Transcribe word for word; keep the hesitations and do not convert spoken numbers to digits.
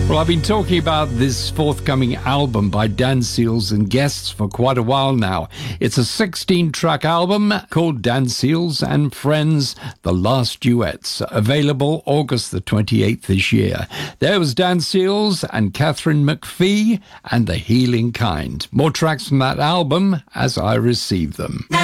Well, I've been talking about this forthcoming album by Dan Seals and guests for quite a while now. It's a sixteen-track album called Dan Seals and Friends, The Last Duets, available August the twenty-eighth this year. There was Dan Seals and Catherine McPhee and The Healing Kind. More tracks from that album as I receive them.